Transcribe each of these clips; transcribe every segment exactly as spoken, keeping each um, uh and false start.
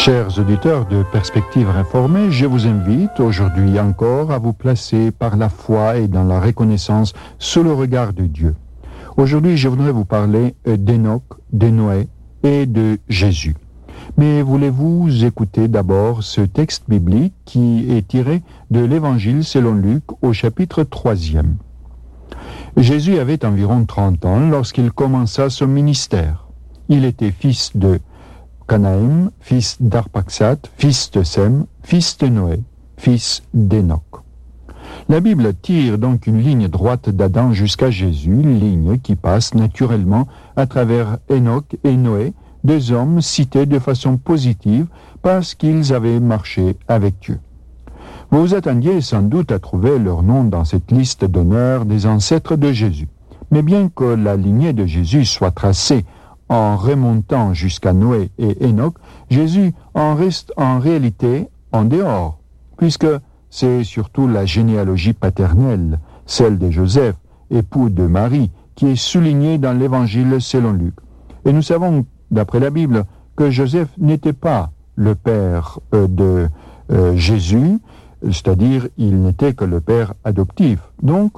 Chers auditeurs de Perspectives Réformées, je vous invite aujourd'hui encore à vous placer par la foi et dans la reconnaissance sous le regard de Dieu. Aujourd'hui, je voudrais vous parler d'Enoch, de Noé et de Jésus. Mais voulez-vous écouter d'abord ce texte biblique qui est tiré de l'Évangile selon Luc au chapitre troisième. Jésus avait environ trente ans lorsqu'il commença son ministère. Il était fils de Canaïm, fils d'Arpaxad, fils de Sem, fils de Noé, fils d'Enoch. La Bible tire donc une ligne droite d'Adam jusqu'à Jésus, ligne qui passe naturellement à travers Enoch et Noé, deux hommes cités de façon positive parce qu'ils avaient marché avec Dieu. Vous vous attendiez sans doute à trouver leur nom dans cette liste d'honneur des ancêtres de Jésus. Mais bien que la lignée de Jésus soit tracée en remontant jusqu'à Noé et Enoch, Jésus en reste en réalité en dehors, puisque c'est surtout la généalogie paternelle, celle de Joseph, époux de Marie, qui est soulignée dans l'Évangile selon Luc. Et nous savons, d'après la Bible, que Joseph n'était pas le père euh, de euh, Jésus, c'est-à-dire il n'était que le père adoptif. Donc,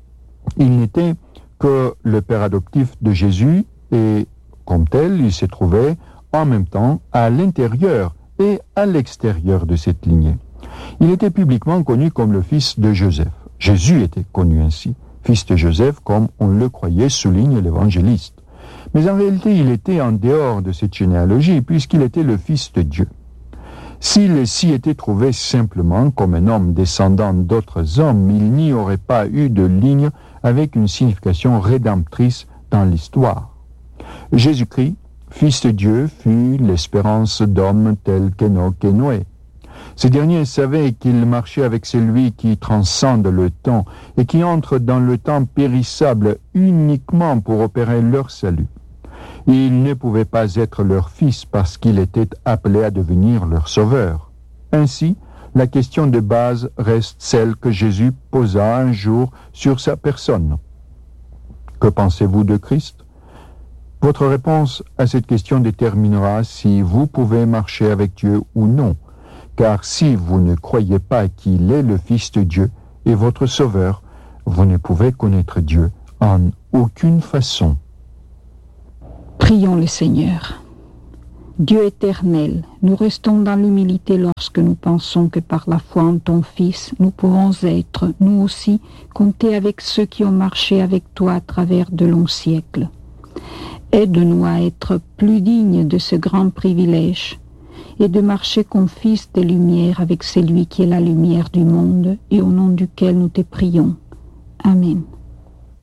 il n'était que le père adoptif de Jésus et comme tel, il se trouvait en même temps à l'intérieur et à l'extérieur de cette lignée. Il était publiquement connu comme le fils de Joseph. Jésus était connu ainsi, fils de Joseph, comme on le croyait, souligne l'évangéliste. Mais en réalité, il était en dehors de cette généalogie, puisqu'il était le fils de Dieu. S'il s'y était trouvé simplement comme un homme descendant d'autres hommes, il n'y aurait pas eu de ligne avec une signification rédemptrice dans l'histoire. Jésus-Christ, fils de Dieu, fut l'espérance d'hommes tels qu'Enoch et Noé. Ces derniers savaient qu'ils marchaient avec celui qui transcende le temps et qui entre dans le temps périssable uniquement pour opérer leur salut. Il ne pouvait pas être leur fils parce qu'il était appelé à devenir leur sauveur. Ainsi, la question de base reste celle que Jésus posa un jour sur sa personne. Que pensez-vous de Christ ? Votre réponse à cette question déterminera si vous pouvez marcher avec Dieu ou non, car si vous ne croyez pas qu'il est le Fils de Dieu et votre Sauveur, vous ne pouvez connaître Dieu en aucune façon. Prions le Seigneur. Dieu éternel, nous restons dans l'humilité lorsque nous pensons que par la foi en ton Fils, nous pouvons être, nous aussi, compter avec ceux qui ont marché avec toi à travers de longs siècles. Aide-nous à être plus dignes de ce grand privilège et de marcher comme fils de lumière avec celui qui est la lumière du monde et au nom duquel nous te prions. Amen.